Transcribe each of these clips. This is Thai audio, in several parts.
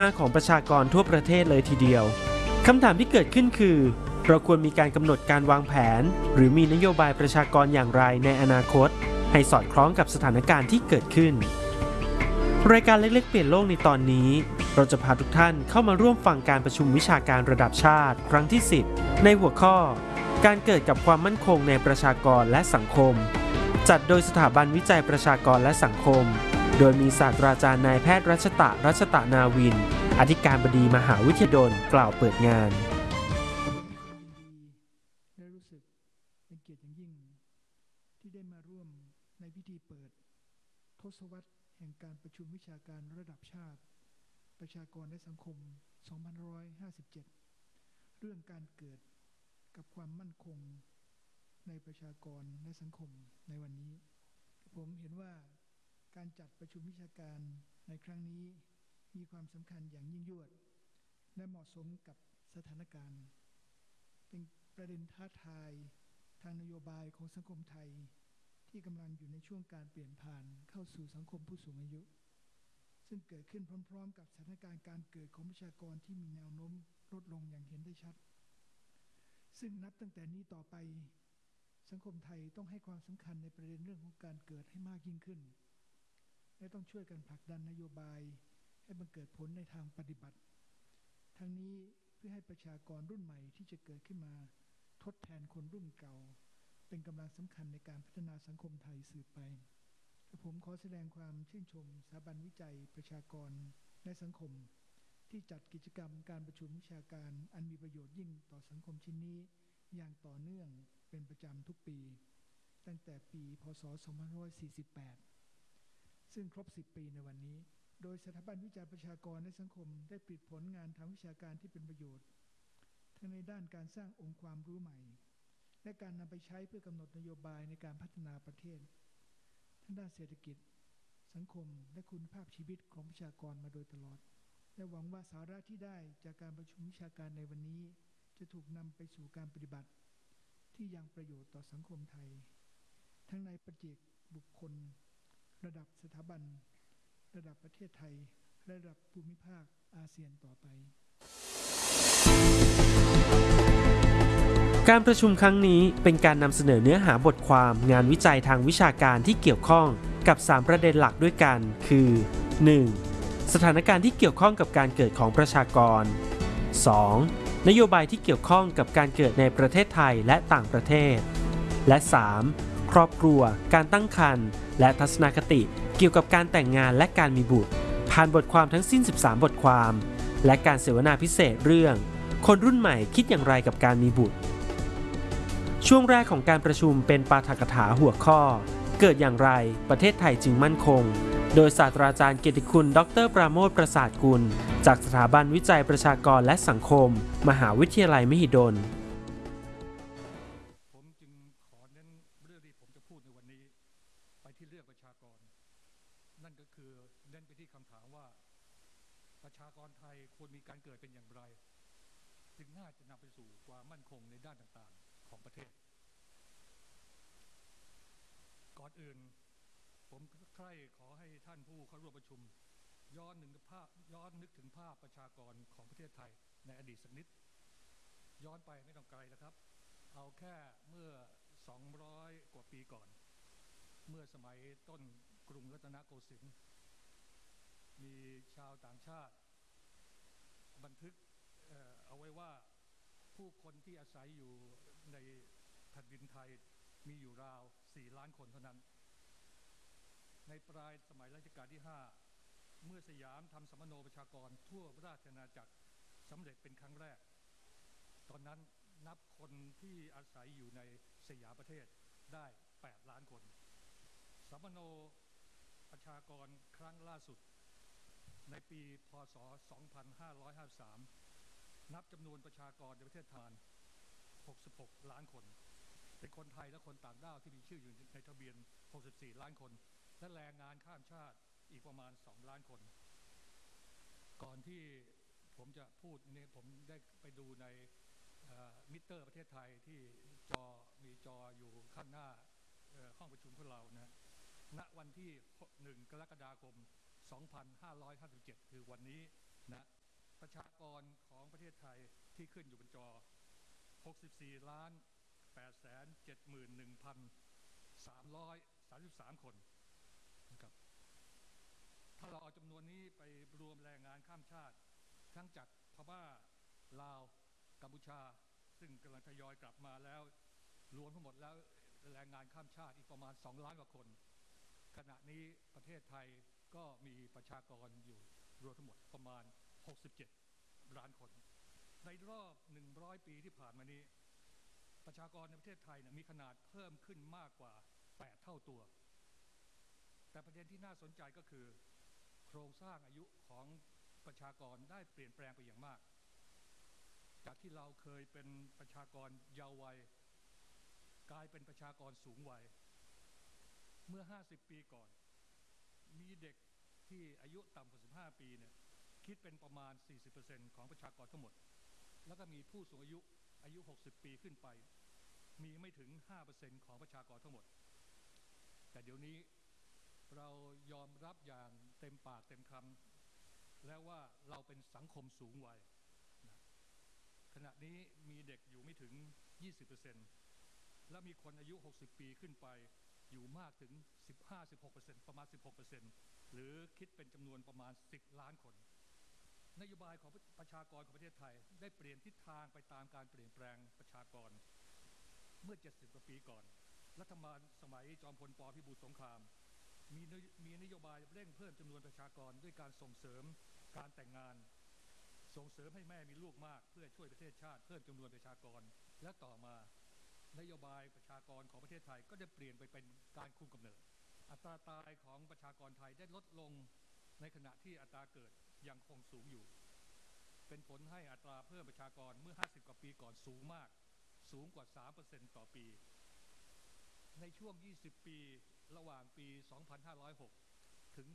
ของประชากรทั่วประเทศเลยทีเดียวคำถามที่เกิดขึ้นคือเราควรมีการกำหนดการวางแผนหรือมีนโยบายประชากรอย่างไรในอนาคตให้สอดคล้องกับสถานการณ์ที่เกิดขึ้นรายการเล็กๆเปลี่ยนโลกในตอนนี้เราจะพาทุกท่านเข้ามาร่วมฟังการประชุมวิชาการระดับชาติครั้งที่ 10ในหัวข้อการเกิดกับความมั่นคงในประชากรและสังคมจัดโดยสถาบันวิจัยประชากรและสังคมโดยมีศาสตราจารย์นายแพทย์รัชตะนาวินอธิการบดีมหาวิทยาลัยกล่าวเปิดงานและรู้สึกเป็นเกียรติอย่างยิ่งที่ได้มาร่วมในพิธีเปิดทศวรรษแห่งการประชุมวิชาการระดับชาติประชากรและสังคม 2557 เรื่องการเกิดกับความมั่นคงในประชากรและสังคมในวันนี้ผมเห็นว่าการจัดประชุมวิชาการในครั้งนี้มีความสำคัญอย่างยิ่งยวดและเหมาะสมกับสถานการณ์เป็นประเด็นท้าทายทางนโยบายของสังคมไทยที่กำลังอยู่ในช่วงการเปลี่ยนผ่านเข้าสู่สังคมผู้สูงอายุซึ่งเกิดขึ้นพร้อมๆกับสถานการณ์การเกิดของประชากรที่มีแนวโน้มลดลงอย่างเห็นได้ชัดซึ่งนับตั้งแต่นี้ต่อไปสังคมไทยต้องให้ความสำคัญในประเด็นเรื่องของการเกิดให้มากยิ่งขึ้นและต้องช่วยกันผลักดันนโยบายให้มันเกิดผลในทางปฏิบัติทั้งนี้เพื่อให้ประชากรรุ่นใหม่ที่จะเกิดขึ้นมาทดแทนคนรุ่นเก่าเป็นกำลังสำคัญในการพัฒนาสังคมไทยสืบไปผมขอแสดงความชื่นชมสถาบันวิจัยประชากรและสังคมที่จัดกิจกรรมการประชุมวิชาการอันมีประโยชน์ยิ่งต่อสังคมชิ้นนี้อย่างต่อเนื่องเป็นประจำทุกปีตั้งแต่ปีพ.ศ. 2548ซึ่งครบ10 ปีในวันนี้โดยสถาบันวิจัยประชากรและสังคมได้ผลิตผลงานทางวิชาการที่เป็นประโยชน์ทั้งในด้านการสร้างองค์ความรู้ใหม่และการนำไปใช้เพื่อกำหนดนโยบายในการพัฒนาประเทศทั้งด้านเศรษฐกิจสังคมและคุณภาพชีวิตของประชากรมาโดยตลอดและหวังว่าสาระที่ได้จากการประชุมวิชาการในวันนี้จะถูกนำไปสู่การปฏิบัติที่ยังประโยชน์ต่อสังคมไทยทั้งในปัจเจกบุคคลระดับสถาบันระดับประเทศไทยและระดับภูมิภาคอาเซียนต่อไปการประชุมครั้งนี้เป็นการนำเสนอเนื้อหาบทความงานวิจัยทางวิชาการที่เกี่ยวข้องกับ3ประเด็นหลักด้วยกันคือ 1. สถานการณ์ที่เกี่ยวข้องกับการเกิดของประชากร 2. นโยบายที่เกี่ยวข้องกับการเกิดในประเทศไทยและต่างประเทศและ 3. ครอบครัวการตั้งครรภ์และทัศนคติเกี่ยวกับการแต่งงานและการมีบุตรผ่านบทความทั้งสิ้น13บทความและการเสวนาพิเศษเรื่องคนรุ่นใหม่คิดอย่างไรกับการมีบุตรช่วงแรกของการประชุมเป็นปาฐกถาหัวข้อเกิดอย่างไรประเทศไทยจึงมั่นคงโดยศาสตราจารย์เกียรติคุณดร.ปราโมช ประสาทกุลจากสถาบันวิจัยประชากรและสังคมมหาวิทยาลัยมหิดลผมจึงขอเน้นเรื่องที่ผมจะพูดในวันนี้ไปที่เรื่องประชากรนั่นก็คือเน้นไปที่คำถามว่าประชากรไทยควรมีการเกิดเป็นอย่างไรจึงน่าจะนำไปสู่ความมั่นคงในด้านต่างๆของประเทศก่อนอื่นผมใคร่ขอให้ท่านผู้เข้าร่วมประชุมย้อนนึกถึงภาพประชากรของประเทศไทยในอดีตสักนิดย้อนไปไม่ต้องไกลนะครับเอาแค่เมื่อ200 กว่าปีก่อนเมื่อสมัยต้นกรุงรัตนโกสินทร์มีชาวต่างชาติบันทึกเอาไว้ว่าผู้คนที่อาศัยอยู่ในแผ่นดินไทยมีอยู่ราว4 ล้านคนเท่านั้นในปลายสมัยรัชกาลที่5เมื่อสยามทำสัมมโนประชากรทั่วราชอาณาจักรสำเร็จเป็นครั้งแรกตอนนั้นนับคนที่อาศัยอยู่ในสยามประเทศได้8 ล้านคนสัมมโนประชากรครั้งล่าสุดในปีพ.ศ. 2553นับจำนวนประชากรในประเทศไทย66 ล้านคนเป็นคนไทยและคนต่างด้าวที่มีชื่ออยู่ในทะเบียน64 ล้านคนและแรงงานข้ามชาติอีกประมาณ2 ล้านคนก่อนที่ผมจะพูดนี่ผมได้ไปดูในมิเตอร์ประเทศไทยที่มีจออยู่ข้างหน้าห้องประชุมของเรานะณวันที่1 กรกฎาคม 2557คือวันนี้นะประชากรของประเทศไทยที่ขึ้นอยู่บนจอ64,871,333 คนนะครับถ้าเราเอาจำนวนนี้ไปรวมแรงงานข้ามชาติทั้งจากพม่าลาวกัมพูชาซึ่งกำลังทยอยกลับมาแล้วรวมทั้งหมดแล้วแรงงานข้ามชาติอีกประมาณ2 ล้านกว่าคนขณะนี้ประเทศไทยก็มีประชากรอยู่รวมทั้งหมดประมาณ67 ล้านคนในรอบ100 ปีที่ผ่านมานี้ประชากรในประเทศไทยมีขนาดเพิ่มขึ้นมากกว่า8 เท่าตัวแต่ประเด็นที่น่าสนใจก็คือโครงสร้างอายุของประชากรได้เปลี่ยนแปลงไปอย่างมากจากที่เราเคยเป็นประชากรเยาว์วัยกลายเป็นประชากรสูงวัยเมื่อ50 ปีก่อนมีเด็กที่อายุต่ำกว่า15 ปีเนี่ยคิดเป็นประมาณ 40% ของประชากรทั้งหมดแล้วก็มีผู้สูงอายุ60 ปีขึ้นไปมีไม่ถึง 5% ของประชากรทั้งหมดแต่เดี๋ยวนี้เรายอมรับอย่างเต็มปากเต็มคำแล้วว่าเราเป็นสังคมสูงวัยขณะนี้มีเด็กอยู่ไม่ถึง 20% และมีคนอายุ60 ปีขึ้นไปอยู่มากถึง 15-16% ประมาณ 16% หรือคิดเป็นจำนวนประมาณ10 ล้านคนนโยบายของประชากรของประเทศไทยได้เปลี่ยนทิศทางไปตามการเปลี่ยนแปลงประชากรเมื่อ70 กว่าปีก่อนรัฐบาลสมัยจอมพล ป.พิบูลสงครามมีนโยบายเร่งเพิ่มจำนวนประชากรด้วยการส่งเสริมการแต่งงานส่งเสริมให้แม่มีลูกมากเพื่อช่วยประเทศชาติเพิ่มจำนวนประชากรและต่อมานโยบายประชากรของประเทศไทยก็ได้เปลี่ยนไปเป็นการคุมกำเนิดอัตราตายของประชากรไทยได้ลดลงในขณะที่อัตราเกิดยังคงสูงอยู่เป็นผลให้อัตราเพิ่มประชากรเมื่อ50 กว่าปีก่อนสูงมากสูงกว่า 3% ต่อปีในช่วง20 ปีระหว่างปี 2506 ถึง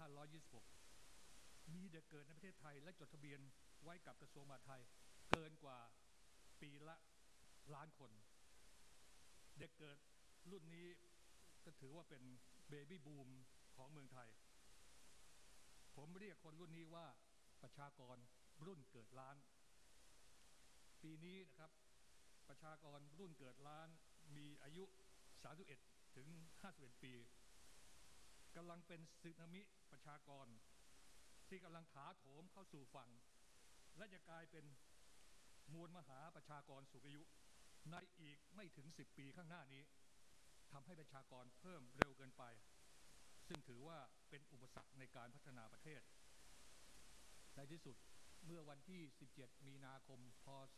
2526 มีเด็กเกิดในประเทศไทยและจดทะเบียนไว้กับกระทรวงมหาดไทยเกินกว่าปีละล้านคนเด็กเกิดรุ่นนี้ก็ถือว่าเป็นเบบี้บูมของเมืองไทยผมเรียกคนรุ่นนี้ว่าประชากรรุ่นเกิดล้านปีนี้นะครับประชากรรุ่นเกิดล้านมีอายุ31 ถึง 51 ปีกำลังเป็นสึนามิประชากรที่กำลังถาโถมเข้าสู่ฝั่งและจะกลายเป็นมวลมหาประชากรสูงอายุในอีกไม่ถึง10 ปีข้างหน้านี้ทำให้ประชากรเพิ่มเร็วเกินไปซึ่งถือว่าเป็นอุปสรรคในการพัฒนาประเทศในที่สุดเมื่อวันที่17 มีนาคม พ.ศ.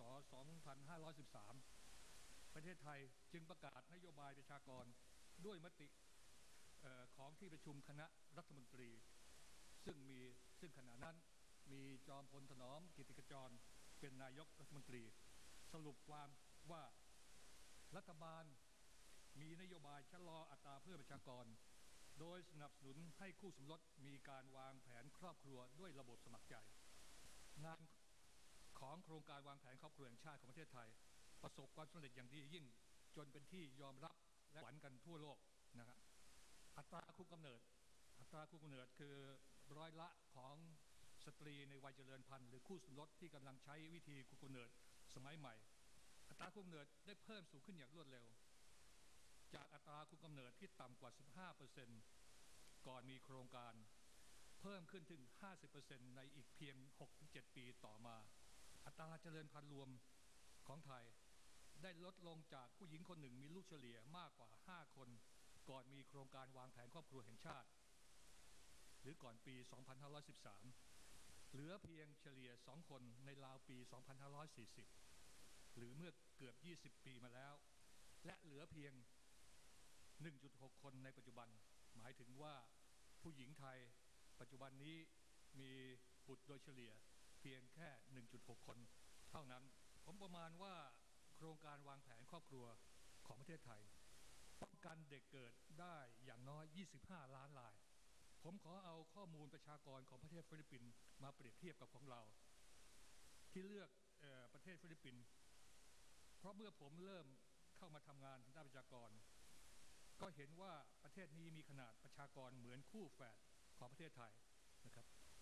2513 ประเทศไทยจึงประกาศนโยบายประชากรด้วยมติของที่ประชุมคณะรัฐมนตรีซึ่งขณะนั้นมีจอมพลถนอมกิติขจรเป็นนายกรัฐมนตรีสรุปความว่ารัฐบาลมีนโยบายชะลออัตราเพิ่มประชากรโดยสนับสนุนให้คู่สมรสมีการวางแผนครอบครัวด้วยระบบสมัครใจงานของโครงการวางแผนครอบครัวแห่งชาติของประเทศไทยประสบความสำเร็จอย่างดียิ่งจนเป็นที่ยอมรับและหวังกันทั่วโลกนะครับอัตราคุมกำเนิดคือร้อยละของสตรีในวัยเจริญพันธุ์หรือคู่สมรสที่กำลังใช้วิธีคุมกำเนิดสมัยใหม่อัตราคุมกำเนิดได้เพิ่มสูงขึ้นอย่างรวดเร็วจากอัตราคุมกำเนิดที่ต่ำกว่า 15% ก่อนมีโครงการเพิ่มขึ้นถึง 50% ในอีกเพียง 6-7 ปีต่อมาอัตราเจริญพันธุ์รวมของไทยได้ลดลงจากผู้หญิงคนหนึ่งมีลูกเฉลี่ยมากกว่า5 คนก่อนมีโครงการวางแผนครอบครัวแห่งชาติหรือก่อนปี 2513 เหลือเพียงเฉลี่ย2 คนในราวปี 2540 หรือเมื่อเกือบ20 ปีมาแล้วและเหลือเพียง 1.6 คนในปัจจุบันหมายถึงว่าผู้หญิงไทยปัจจุบันนี้มีบุตรโดยเฉลี่ยเพียงแค่ 1.6 คนเท่านั้นผมประมาณว่าโครงการวางแผนครอบครัวของประเทศไทยป้องกันเด็กเกิดได้อย่างน้อย25 ล้านรายผมขอเอาข้อมูลประชากรของประเทศฟิลิปปินส์มาเปรียบเทียบกับของเราที่เลือกประเทศฟิลิปปินส์เพราะเมื่อผมเริ่มเข้ามาทำงานด้านประชากรก็เห็นว่าประเทศนี้มีขนาดประชากรเหมือนคู่แฝดของประเทศไทยนะครับ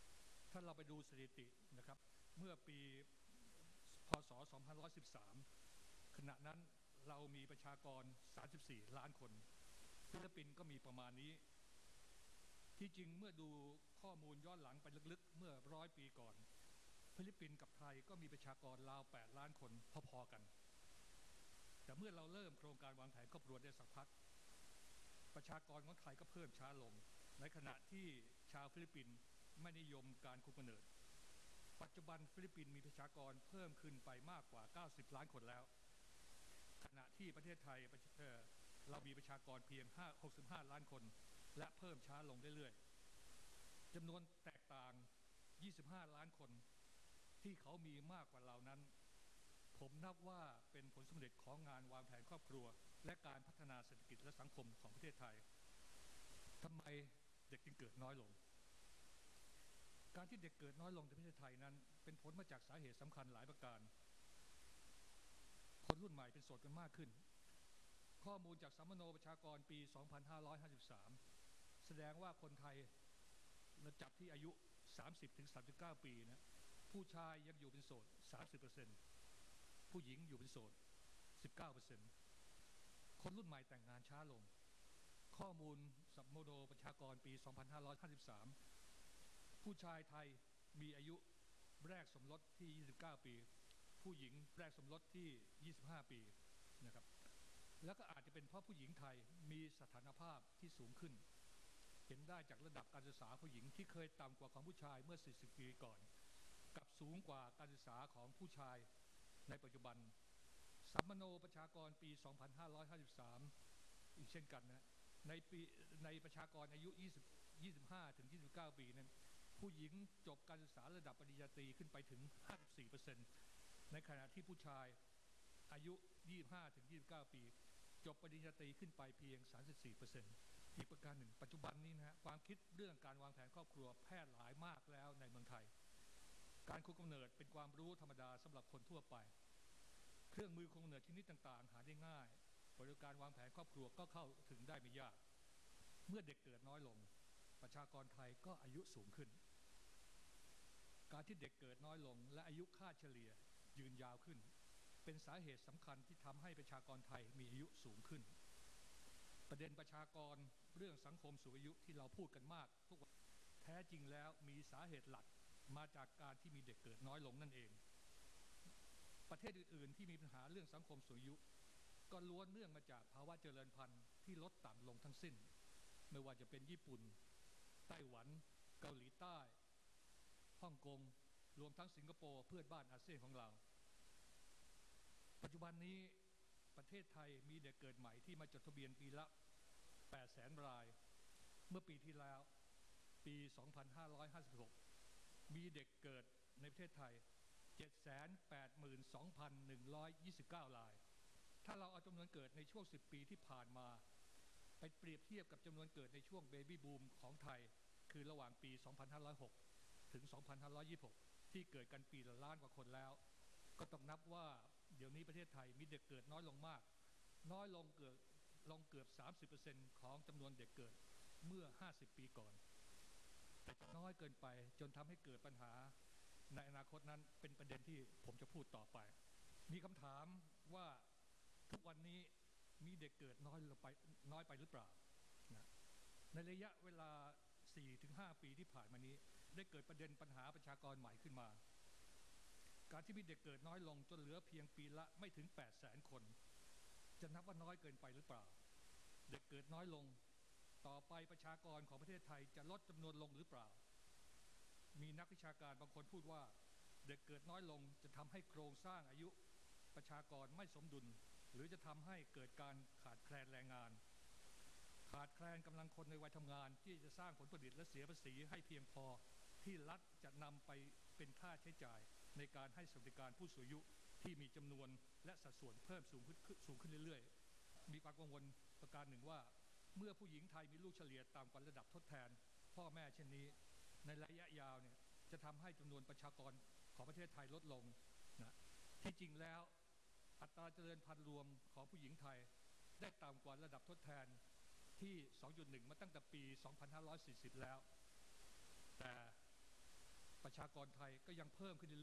ถ้าเราไปดูสถิตินะครับเมื่อปีพ.ศ. 2513 ขณะนั้นเรามีประชากร34 ล้านคนฟิลิปปินส์ก็มีประมาณนี้ที่จริงเมื่อดูข้อมูลย้อนหลังไปลึกๆเมื่อ100 ปีก่อนฟิลิปปินส์กับไทยก็มีประชากรราว8 ล้านคนพอๆกันแต่เมื่อเราเริ่มโครงการวางแผนครอบครัวได้สักพักประชากรของไทยก็เพิ่มช้าลงในขณะที่ชาวฟิลิปปินส์ไม่นิยมการคุมกำเนิดปัจจุบันฟิลิปปินส์มีประชากรเพิ่มขึ้นไปมากกว่า90 ล้านคนแล้วขณะที่ประเทศไทยเรามีประชากรเพียง65 ล้านคนและเพิ่มช้าลงเรื่อยๆจำนวนแตกต่าง25 ล้านคนที่เขามีมากกว่าเรานั้นผมนับว่าเป็นผลสำเร็จของงานวางแผนครอบครัวและการพัฒนาเศรษฐกิจและสังคมของประเทศไทยทำไมเด็กจึงเกิดน้อยลงการที่เด็กเกิดน้อยลงในประเทศไทยนั้นเป็นผลมาจากสาเหตุสำคัญหลายประการคนรุ่นใหม่เป็นโสดกันมากขึ้นข้อมูลจากสัมมโนประชากรปี 2553 แสดงว่าคนไทยเราจับที่อายุ 30-39 ปีนะผู้ชายยังอยู่เป็นโสด 30% ผู้หญิงอยู่เป็นโสด 19% คนรุ่นใหม่แต่งงานช้าลงข้อมูลสัมมโนประชากรปี 2553 ผู้ชายไทยมีอายุแรกสมรสที่ 29 ปีผู้หญิงแรกสมรสที่ 25 ปีนะครับแล้วก็อาจจะเป็นเพราะผู้หญิงไทยมีสถานภาพที่สูงขึ้นเห็นได้จากระดับการศึกษาผู้หญิงที่เคยต่ำกว่าของผู้ชายเมื่อ 40 ปีก่อนกับสูงกว่าการศึกษาของผู้ชายในปัจจุบันสัมมโนประชากรปี 2553 อีกเช่นกันนะในประชากรอายุ 25-29 ปีนั้นผู้หญิงจบการศึกษาระดับปริญญาตรีขึ้นไปถึง 54% ในขณะที่ผู้ชายอายุ 25-29 ปีจบปริญญาตรีขึ้นไปเพียง 34% อีกประการหนึ่งปัจจุบันนี้นะฮะความคิดเรื่องการวางแผนครอบครัวแพร่หลายมากแล้วในเมืองไทยการคุมกำเนิดเป็นความรู้ธรรมดาสำหรับคนทั่วไปเครื่องมือคุมกำเนิดชนิดต่างๆหาได้ง่ายบริการวางแผนครอบครัวก็เข้าถึงได้ไม่ยากเมื่อเด็กเกิดน้อยลงประชากรไทยก็อายุสูงขึ้นการที่เด็กเกิดน้อยลงและอายุค่าเฉลี่ยยืนยาวขึ้นเป็นสาเหตุสำคัญที่ทำให้ประชากรไทยมีอายุสูงขึ้นประเด็นประชากรเรื่องสังคมสูงอายุที่เราพูดกันมากทุกวันแท้จริงแล้วมีสาเหตุหลักมาจากการที่มีเด็กเกิดน้อยลงนั่นเองประเทศอื่นๆที่มีปัญหาเรื่องสังคมสูงอายุก็ล้วนเนื่องมาจากภาวะเจริญพันธุ์ที่ลดต่ำลงทั้งสิ้นไม่ว่าจะเป็นญี่ปุ่นไต้หวันเกาหลีใต้ฮ่องกงรวมทั้งสิงคโปร์เพื่อนบ้านอาเซียนของเราปัจจุบันนี้ประเทศไทยมีเด็กเกิดใหม่ที่มาจดทะเบียนปีละ 800,000 รายเมื่อปีที่แล้วปี 2556 มีเด็กเกิดในประเทศไทย 782,129 รายถ้าเราเอาจำนวนเกิดในช่วง10 ปีที่ผ่านมาไปเปรียบเทียบกับจำนวนเกิดในช่วงเบบี้บูมของไทยคือระหว่างปี 2506 ถึง 2526 ที่เกิดกันปีละล้านกว่าคนแล้วก็ต้องนับว่าเดี๋ยวนี้ประเทศไทยมีเด็กเกิดน้อยลงมากน้อยลงเกือบ 30% ของจำนวนเด็กเกิดเมื่อ 50 ปีก่อนแต่น้อยเกินไปจนทำให้เกิดปัญหาในอนาคตนั้นเป็นประเด็นที่ผมจะพูดต่อไปมีคำถามว่าทุกวันนี้มีเด็กเกิดน้อยไปหรือเปล่านะในระยะเวลา 4-5 ปีที่ผ่านมานี้ได้เกิดประเด็นปัญหาประชากรใหม่ขึ้นมาการที่มีเด็กเกิดน้อยลงจนเหลือเพียงปีละไม่ถึง 800,000 คนจะนับว่าน้อยเกินไปหรือเปล่าเด็กเกิดน้อยลงต่อไปประชากรของประเทศไทยจะลดจำนวนลงหรือเปล่ามีนักวิชาการบางคนพูดว่าเด็กเกิดน้อยลงจะทำให้โครงสร้างอายุประชากรไม่สมดุลหรือจะทำให้เกิดการขาดแคลนแรงงานขาดแคลนกำลังคนในวัยทำงานที่จะสร้างผลผลิตและเสียภาษีให้เพียงพอที่รัฐจะนำไปเป็นค่าใช้จ่ายในการให้สวัสดิการผู้สูงอายุที่มีจำนวนและสัดส่วนเพิ่มสูงขึ้นเรื่อยๆมีความกังวลประการหนึ่งว่าเมื่อผู้หญิงไทยมีลูกเฉลี่ยต่ำกว่าระดับทดแทนพ่อแม่เช่นนี้ในระยะยาวเนี่ยจะทำให้จำนวนประชากรของประเทศไทยลดลงนะที่จริงแล้วอัตราเจริญพันธุ์รวมของผู้หญิงไทยได้ต่ำกว่าระดับทดแทนที่ 2.1 มาตั้งแต่ปี 2540 แล้วแต่ประชากรไทยก็ยังเพิ่มขึ้นเรื่อย